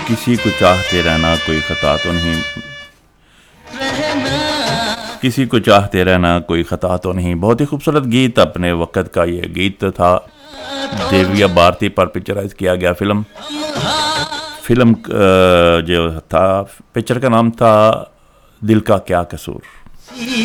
किसी को चाहते रहना कोई खता तो नहीं, किसी को चाहते रहना कोई खता तो नहीं। बहुत ही खूबसूरत गीत, अपने वक्त का ये गीत था। देविया भारती पर पिक्चराइज किया गया फिल्म जो था, पिक्चर का नाम था दिल का क्या कसूर।